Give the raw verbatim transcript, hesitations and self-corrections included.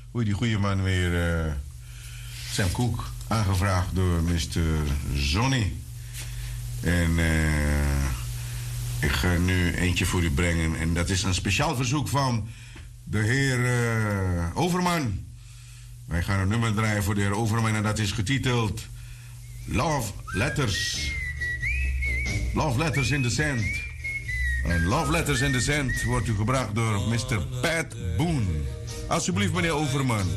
hoe die goede man weer... Uh, Sam Cooke, aangevraagd door mister Zonny. En uh, ik ga nu eentje voor u brengen. En dat is een speciaal verzoek van de heer uh, Overman. Wij gaan een nummer draaien voor de heer Overman en dat is getiteld Love Letters. Love Letters in the Sand. En Love Letters in the Sand wordt u gebracht door mister Pat Boone. Alsjeblieft, meneer Overman.